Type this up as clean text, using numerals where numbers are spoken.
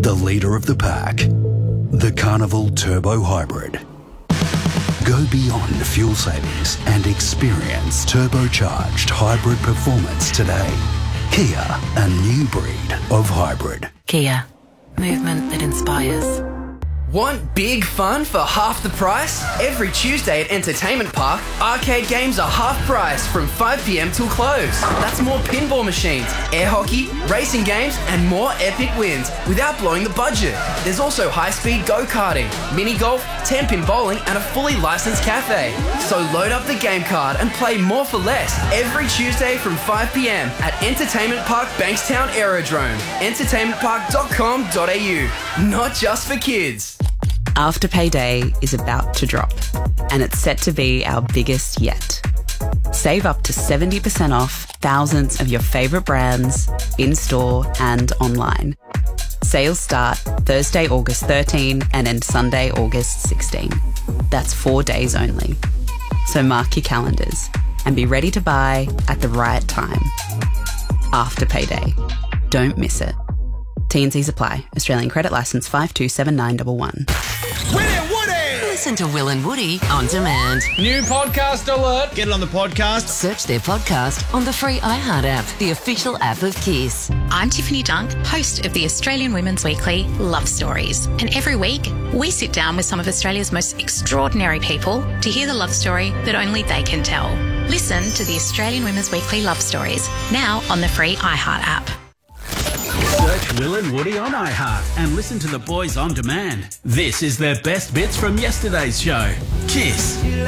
the leader of the pack, the Carnival Turbo Hybrid. Go beyond fuel savings and experience turbocharged hybrid performance today. Kia, a new breed of hybrid. Kia, movement that inspires. Want big fun for half the price? Every Tuesday at Entertainment Park, arcade games are half price from 5 p.m. till close. That's more pinball machines, air hockey, racing games, and more epic wins without blowing the budget. There's also high-speed go-karting, mini golf, 10-pin bowling, and a fully licensed cafe. So load up the game card and play more for less every Tuesday from 5 p.m. at Entertainment Park Bankstown Aerodrome. entertainmentpark.com.au. Not just for kids. Afterpay Day is about to drop, and it's set to be our biggest yet. Save up to 70% off thousands of your favourite brands in-store and online. Sales start Thursday, August 13 and end Sunday, August 16. That's 4 days only. So mark your calendars and be ready to buy at the right time. Afterpay Day. Don't miss it. T&Cs apply. Australian credit licence 527911. Listen to Will and Woody on demand. New podcast alert. Get it on the podcast. Search their podcast on the free iHeart app, the official app of Kiss. I'm Tiffany Dunk, host of the Australian Women's Weekly Love Stories. And every week, we sit down with some of Australia's most extraordinary people to hear the love story that only they can tell. Listen to the Australian Women's Weekly Love Stories, now on the free iHeart app. Search Will and Woody on iHeart and listen to the boys on demand. This is their best bits from yesterday's show. Kiss.